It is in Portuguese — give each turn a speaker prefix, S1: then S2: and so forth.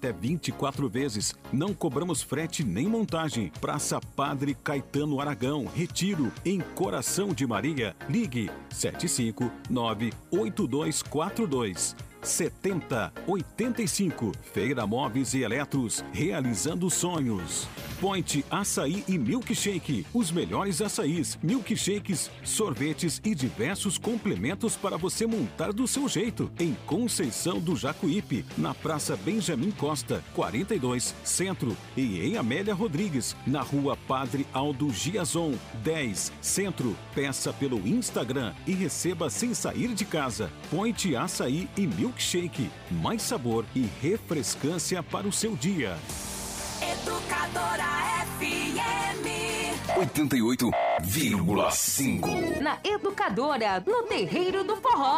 S1: até 24 vezes. Não cobramos frete nem montagem. Praça Padre Caetano Aragão, Retiro, em Coração de Maria. Ligue 759-8242 7085. Feira Móveis e Eletros, realizando sonhos. Point Açaí e Milkshake. Os melhores açaís, milkshakes, sorvetes e diversos complementos para você montar do seu jeito. Em Conceição do Jacuípe, na Praça Benjamin Costa, 42, Centro. E em Amélia Rodrigues, na Rua Padre Aldo Giazon, 10, Centro. Peça pelo Instagram e receba sem sair de casa. Point Açaí e Milkshake. Mais sabor e refrescância para o seu dia.
S2: Educadora FM
S3: 88,5.
S4: Na Educadora, no Terreiro do Forró.